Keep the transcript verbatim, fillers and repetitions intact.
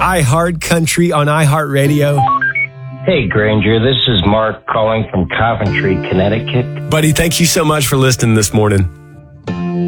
iHeart Country on iHeartRadio. Hey, Granger, this is Mark calling from Coventry, Connecticut. Buddy, thank you so much for listening this morning.